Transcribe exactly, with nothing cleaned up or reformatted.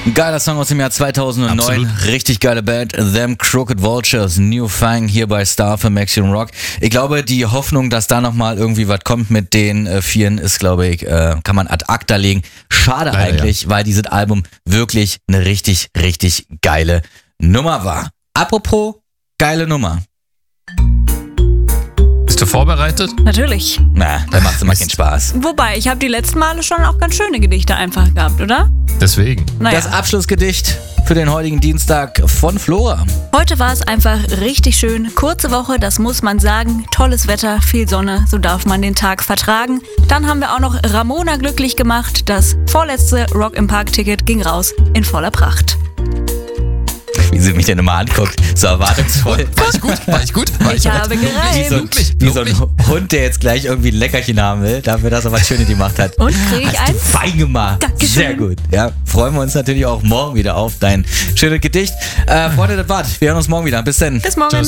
Ein geiler Song aus dem Jahr zweitausendneun. Absolut. Richtig geile Band. Them Crooked Vultures, New Fang hier bei Star für Maximum Rock. Ich glaube, die Hoffnung, dass da nochmal irgendwie was kommt mit den äh, Vieren, ist, glaube ich, äh, kann man ad acta legen. Schade Leider, eigentlich, ja. Weil dieses Album wirklich eine richtig, richtig geile Nummer war. Apropos geile Nummer. Bist du vorbereitet? Natürlich. Na, da macht's immer keinen Spaß. Wobei, ich habe die letzten Male schon auch ganz schöne Gedichte einfach gehabt, oder? Deswegen. Naja. Das Abschlussgedicht für den heutigen Dienstag von Flora. Heute war es einfach richtig schön. Kurze Woche, das muss man sagen. Tolles Wetter, viel Sonne, so darf man den Tag vertragen. Dann haben wir auch noch Ramona glücklich gemacht. Das vorletzte Rock im Park-Ticket ging raus in voller Pracht. Wie sie mich denn immer anguckt, so erwartungsvoll. War ich gut? War ich gut? War Ich habe Wie gereimt. so, ein, wie so ein Hund, der jetzt gleich irgendwie ein Leckerchen haben will, dafür, dass er was Schönes gemacht hat. Und krieg ich Hast du eins? fein gemacht. Dankeschön. Sehr gut. Ja, freuen wir uns natürlich auch morgen wieder auf dein schönes Gedicht. Äh, Freunde, das war's. Wir hören uns morgen wieder. Bis dann. Bis morgen. Tschüss.